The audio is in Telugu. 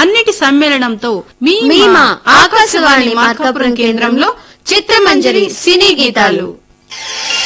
అన్నిటి సమ్మేళనంతో మీ మా ఆకాశవాణి మార్కాపురం కేంద్రంలో చిత్రమంజరి సినీ గీతాలు.